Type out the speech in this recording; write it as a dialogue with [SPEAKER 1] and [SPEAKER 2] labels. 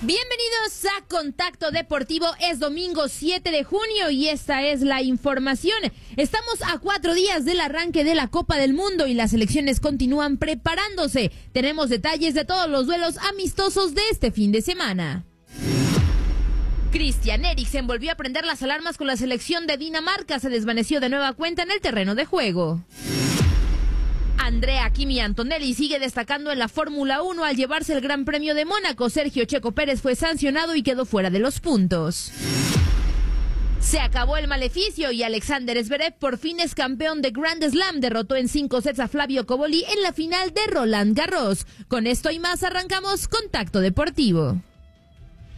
[SPEAKER 1] Bienvenidos a Contacto Deportivo. Es domingo 7 de junio y esta es la información. Estamos a 4 días del arranque de la Copa del Mundo y las selecciones continúan preparándose. Tenemos detalles de todos los duelos amistosos de este fin de semana. Christian Eriksen volvió a prender las alarmas con la selección de Dinamarca. Se desvaneció de nueva cuenta en el terreno de juego. Andrea Kimi Antonelli sigue destacando en la Fórmula 1 al llevarse el Gran Premio de Mónaco. Sergio Checo Pérez fue sancionado y quedó fuera de los puntos. Se acabó el maleficio y Alexander Zverev por fin es campeón de Grand Slam. Derrotó en 5 sets a Flavio Cobolli en la final de Roland Garros. Con esto y más arrancamos Contacto Deportivo.